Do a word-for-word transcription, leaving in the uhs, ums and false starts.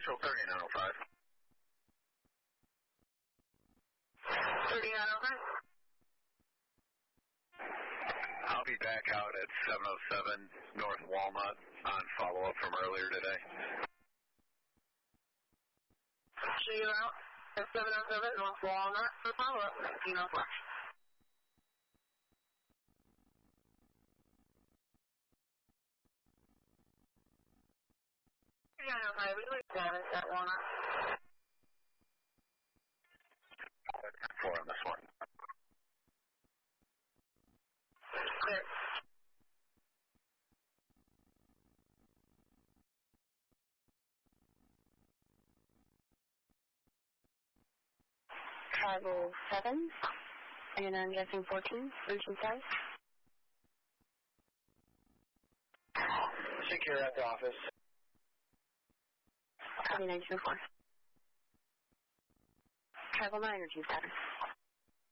Central thirty-nine oh five. thirty-nine oh five. I'll be back out at seven oh seven North Walnut on follow-up from earlier today. So you're out at seven oh seven North Walnut for follow-up. You know what? thirty-nine oh five, we leave Davis at Walnut. Four on this one. Clear. Travel seven, and I'm guessing fourteen, Ocean South. Secure at the office. Copy nine two four. Travel nine or two status.